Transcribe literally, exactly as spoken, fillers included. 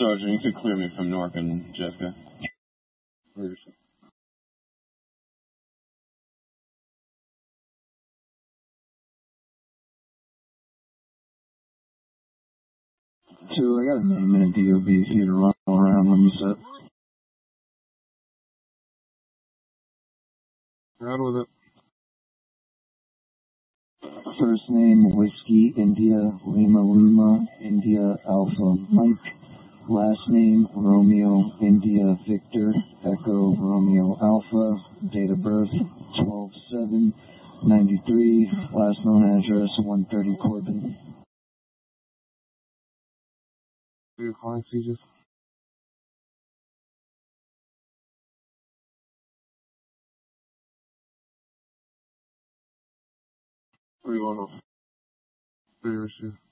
Sergeant, you could clear me from Newark and Jessica. Where's Two, I got a nine minute D O B here to run around when you set. Out with it. First name, Whiskey, India, Lima, Lima, India, Alpha, Mike. Last name, Romeo, India, Victor, Echo, Romeo, Alpha. Date of birth, twelve seven ninety-three. Last known address, one thirty Corbin. Are you calling, Caesar? Where you going? Where you receive?